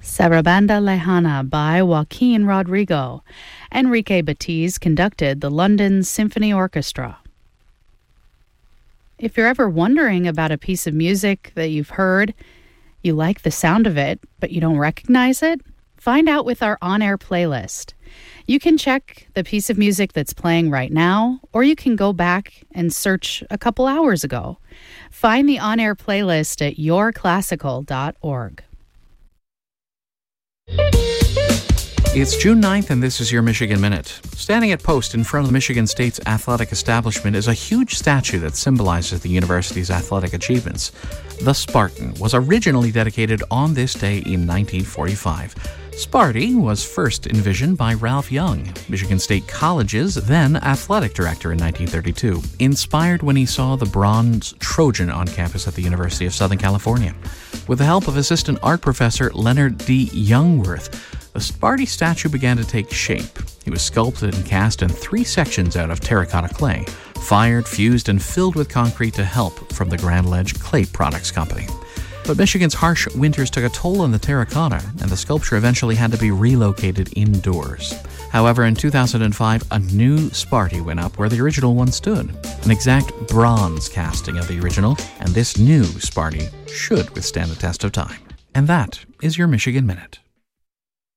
Sarabanda Lejana by Joaquin Rodrigo. Enrique Batiz conducted the London Symphony Orchestra. If you're ever wondering about a piece of music that you've heard, you like the sound of it, but you don't recognize it, find out with our on-air playlist. You can check the piece of music that's playing right now, or you can go back and search a couple hours ago. Find the on-air playlist at yourclassical.org. It's June 9th, and this is your Michigan Minute. Standing at post in front of Michigan State's athletic establishment is a huge statue that symbolizes the university's athletic achievements. The Spartan was originally dedicated on this day in 1945. Sparty was first envisioned by Ralph Young, Michigan State College's then athletic director in 1932, inspired when he saw the bronze Trojan on campus at the University of Southern California. With the help of assistant art professor Leonard D. Youngworth, the Sparty statue began to take shape. He was sculpted and cast in 3 sections out of terracotta clay, fired, fused, and filled with concrete to help from the Grand Ledge Clay Products Company. But Michigan's harsh winters took a toll on the terracotta, and the sculpture eventually had to be relocated indoors. However, in 2005, a new Sparty went up where the original one stood, an exact bronze casting of the original, and this new Sparty should withstand the test of time. And that is your Michigan Minute.